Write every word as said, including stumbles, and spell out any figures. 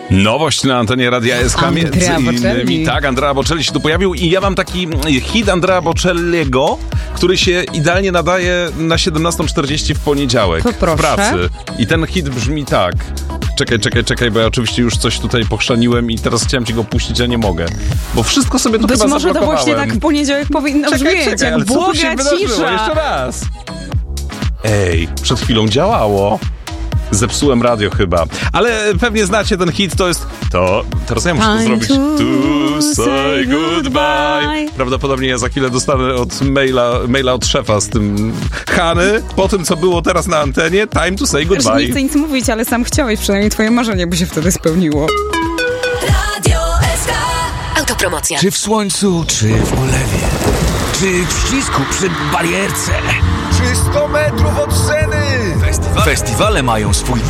Nowość na antenie Radia S K między innymi. Tak, Andrea Bocelli się tu pojawił i ja mam taki hit Andrea Bocelliego, który się idealnie nadaje na siedemnasta czterdzieści w poniedziałek to w pracy. I ten hit brzmi tak. Czekaj, czekaj, czekaj, bo ja oczywiście już coś tutaj pochrzaniłem i teraz chciałem ci go puścić, a nie mogę. Bo wszystko sobie tu Być chyba może to właśnie tak w poniedziałek powinno czekaj, brzmieć, czekaj, jak ale błoga co tu się wydarzyło? cisza. Jeszcze raz. Ej, przed chwilą działało. Zepsułem radio chyba. Ale pewnie znacie ten hit, to jest... To... Teraz ja muszę to zrobić. To say goodbye. Prawdopodobnie ja za chwilę dostanę od maila, maila od szefa z tym Hany. Po tym, co było teraz na antenie, time to say goodbye. Że nie chcę nic mówić, ale sam chciałeś, przynajmniej twoje marzenie by się wtedy spełniło. Radio S K. Autopromocja. Czy w słońcu, czy w ulewie, czy w ścisku przy barierce, czy sto metrów od sceny. Festiwale mają swój